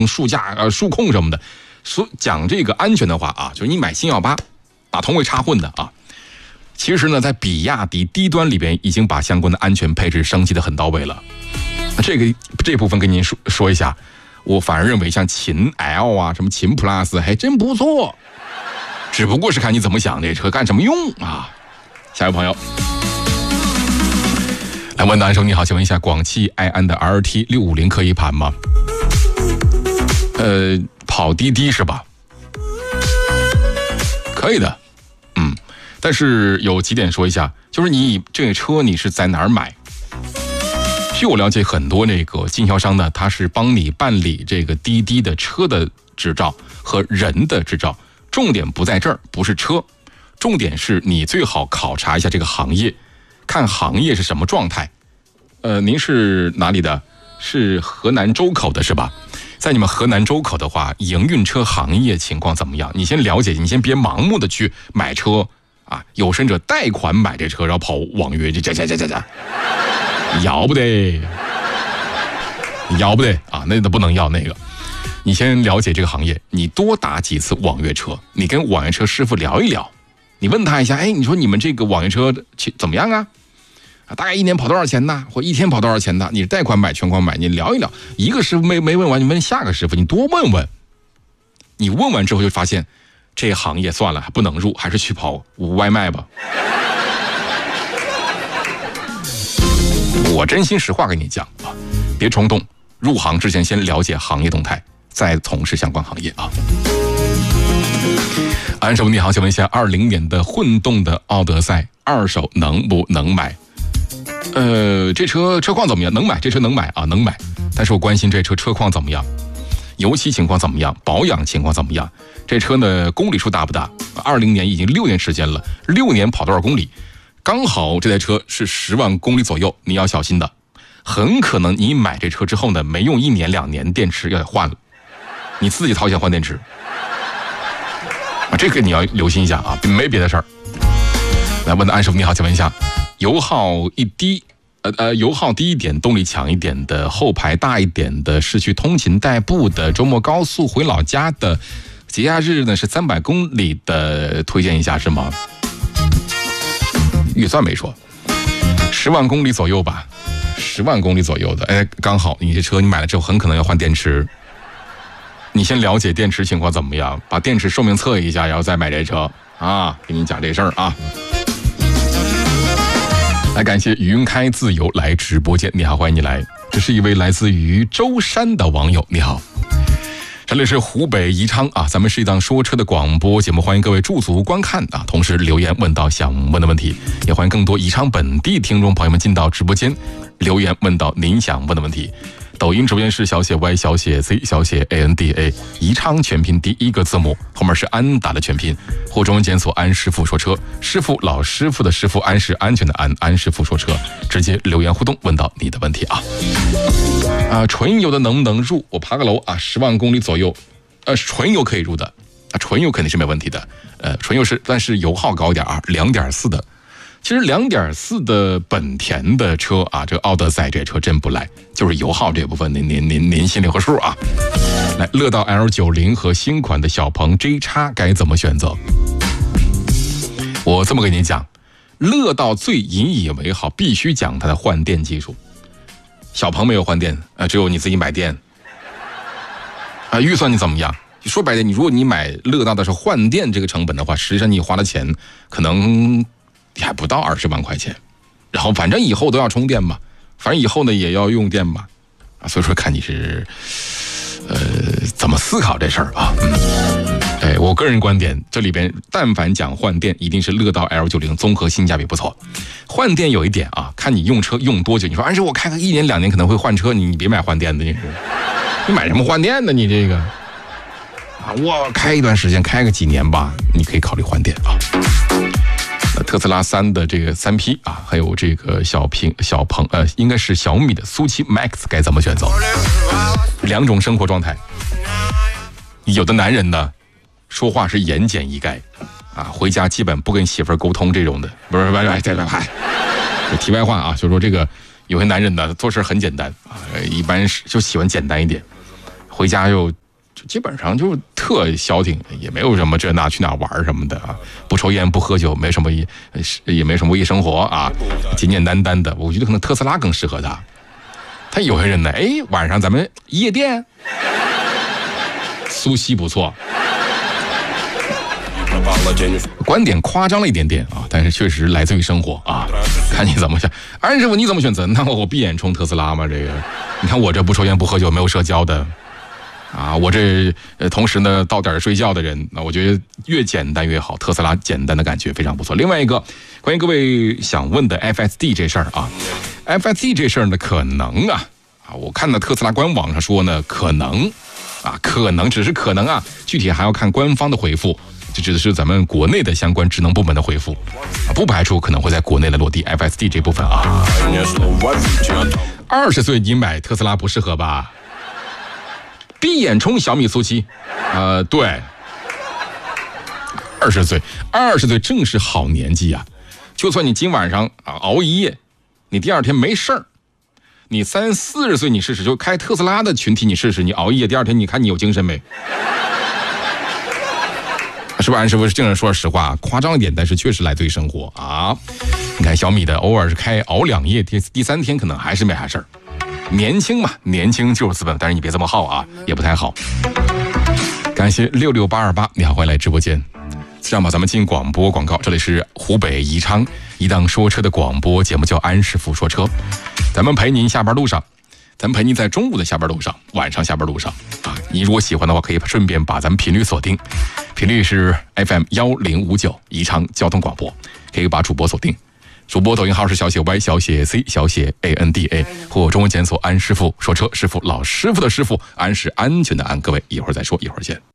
树架、数控什么的。讲这个安全的话啊，就是你买新奥8，把同位插混的啊。其实呢，在比亚迪低端里边已经把相关的安全配置升级的很到位了。这部分跟您说一下，我反而认为像秦 L 啊，什么秦 Plus 还真不错，只不过是看你怎么想，这车干什么用啊？下一位朋友来问男生你好，请问一下，广汽埃安的 RT 650可以盘吗？跑滴滴是吧？可以的，但是有几点说一下，就是你这个车你是在哪儿买？据我了解，很多那个经销商呢，他是帮你办理这个滴滴的车的执照和人的执照，重点不在这儿，不是车，重点是你最好考察一下这个行业，看行业是什么状态。您是哪里的？是河南周口的是吧？在你们河南周口的话，营运车行业情况怎么样？你先了解，你先别盲目的去买车啊，有甚者贷款买这车，然后跑网约，这要不得啊，那都不能要那个。你先了解这个行业，你多打几次网约车，你跟网约车师傅聊一聊，你问他一下，你说你们这个网约车怎么样啊？大概一年跑多少钱呢？或一天跑多少钱呢？你是贷款买、全款买，你聊一聊。一个师傅没问完，你问下个师傅，你多问问。你问完之后就发现，这个行业算了，还不能入，还是去跑外卖吧。我真心实话跟你讲啊，别冲动，入行之前先了解行业动态，再从事相关行业啊。安师傅你好，请问一下，20年的混动的奥德赛二手能不能买？这车况怎么样？能买，这车能买啊，能买。但是我关心这车况怎么样，油漆情况怎么样，保养情况怎么样？这车呢，公里数大不大？20年已经6年时间了，6年跑多少公里？刚好这台车是10万公里左右，你要小心的。很可能你买这车之后呢，没用1年2年，电池要换了，你自己掏钱换电池。这个你要留心一下啊，没别的事儿。来问的安师傅你好，请问一下，油耗低一点，动力强一点的，后排大一点的，市区通勤代步的，周末高速回老家的，节假日呢是300公里的，推荐一下是吗？预算没说，10万公里左右吧，10万公里左右的，刚好你这车你买了之后很可能要换电池，你先了解电池情况怎么样，把电池寿命测一下，然后再买这车啊，给你讲这事儿啊。来，感谢云开自由来直播间，你好，欢迎你来。这是一位来自于舟山的网友，你好。这里是湖北宜昌啊，咱们是一档说车的广播节目，欢迎各位驻足观看啊，同时留言问到想问的问题，也欢迎更多宜昌本地听众朋友们进到直播间留言问到您想问的问题。抖音直播间是小写 Y 小写 Z 小写 ANDA， 宜昌全拼第一个字母，后面是安达的全拼，或中文检索安师傅说车，师傅老师傅的师傅，安是安全的安，安师傅说车，直接留言互动问到你的问题啊。纯油的能不能入？我爬个楼啊，10万公里左右，纯油可以入的啊，纯油肯定是没问题的，纯油是，但是油耗高一点啊，2.4的。其实2.4的本田的车啊，这个奥德赛这车真不赖，就是油耗这部分您心里有数啊。来，乐道 L90 和新款的小鹏 J-X 该怎么选择？我这么跟你讲，乐道最引以为豪，必须讲它的换电技术。小鹏没有换电，只有你自己买电。预算你怎么样？说白了，如果你买乐道的是换电这个成本的话，实际上你花的钱可能还不到20万块钱，然后反正以后都要充电嘛，反正以后呢也要用电嘛，所以说看你是怎么思考这事儿啊。我个人观点，这里边但凡讲换电，一定是乐道 L90 综合性价比不错。换电有一点啊，看你用车用多久。你说按说我开个1年2年可能会换车，你别买换电的，你买什么换电的？你这个我开一段时间，开个几年吧，你可以考虑换电啊。特斯拉3的这个3P 啊，还有这个小鹏应该是小米的苏7 Max 该怎么选择？两种生活状态，有的男人呢，说话是言简意赅啊，回家基本不跟媳妇儿沟通这种的，不是，题外话啊，就说这个有些男人呢做事很简单啊，一般就喜欢简单一点。 回家又基本上就特消停，也没有什么这那去哪玩什么的啊，不抽烟不喝酒，没什么也没什么夜生活啊，简简单单的。我觉得可能特斯拉更适合他。他有些人呢，晚上咱们夜店，苏西不错。观点夸张了一点点啊，但是确实来自于生活啊，看你怎么想。安师傅你怎么选择？那我闭眼冲特斯拉吗？这个，你看我这不抽烟不喝酒没有社交的啊，我这同时呢到点睡觉的人，那我觉得越简单越好。特斯拉简单的感觉非常不错。另外一个关于各位想问的 FSD 这事儿啊 ，FSD 这事儿呢可能啊，我看到特斯拉官网上说呢可能只是可能啊，具体还要看官方的回复。这指的是咱们国内的相关职能部门的回复，不排除可能会在国内的落地 FSD 这部分啊。20岁你买特斯拉不适合吧？闭眼冲小米苏七，对，20岁正是好年纪啊。就算你今晚上熬一夜，你第二天没事儿，你30、40岁你试试，就开特斯拉的群体你试试，你熬一夜，第二天你看你有精神没？是不是？安师傅是这样说实话，夸张一点，但是确实来自于生活啊。你看小米的偶尔是熬2夜，第3天可能还是没啥事儿。年轻嘛，年轻就是资本，但是你别这么耗啊，也不太好。感谢66828，你好，欢迎来直播间。这样吧，咱们进广播广告，这里是湖北宜昌一档说车的广播节目，叫安师傅说车。咱们陪您下班路上，咱们陪您在中午的下班路上，晚上下班路上啊。你如果喜欢的话，可以顺便把咱们频率锁定，频率是 FM1059宜昌交通广播，可以把主播锁定。主播抖音号是小写 Y 小写 C 小写 ANDA 或中文检索安师傅说车，师傅老师傅的师傅，安是安全的安。各位一会儿再说，一会儿见。